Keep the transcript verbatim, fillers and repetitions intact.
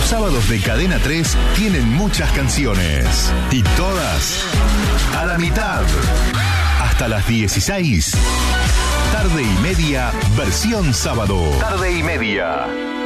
sábados de Cadena tres tienen muchas canciones. Y todas a la mitad. Hasta las dieciséis. Tarde y media, versión sábado. Tarde y media.